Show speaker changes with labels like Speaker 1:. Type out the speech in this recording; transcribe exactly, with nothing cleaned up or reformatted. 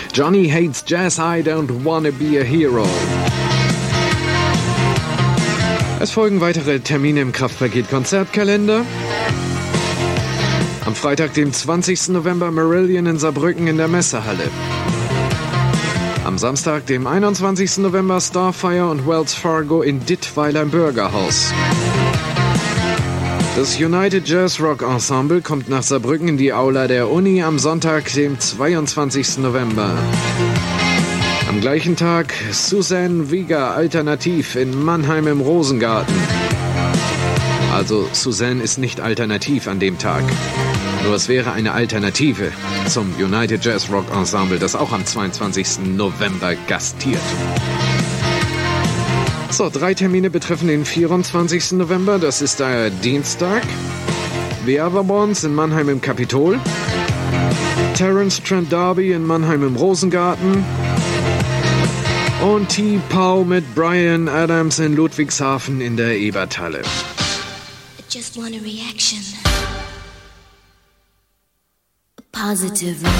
Speaker 1: Johnny Hates Jazz, I Don't Wanna Be a Hero. Es folgen weitere Termine im Kraftpaket-Konzertkalender. Am Freitag, dem zwanzigsten November, Marillion in Saarbrücken in der Messehalle. Am Samstag, dem einundzwanzigsten November, Starfire und Wells Fargo in Dittweiler im Bürgerhaus. Das United Jazz Rock Ensemble kommt nach Saarbrücken in die Aula der Uni am Sonntag, dem zweiundzwanzigsten November. Am gleichen Tag Suzanne Vega Alternativ in Mannheim im Rosengarten. Also Suzanne ist nicht alternativ an dem Tag. Nur es wäre eine Alternative zum United Jazz Rock Ensemble, das auch am zweiundzwanzigsten November gastiert. So, drei Termine betreffen den vierundzwanzigsten November, das ist der Dienstag. The Everborns in Mannheim im Kapitol. Terence Trent D'Arby in Mannheim im Rosengarten. Und T-Pow mit Bryan Adams in Ludwigshafen in der Eberthalle.
Speaker 2: I just want a reaction. A positive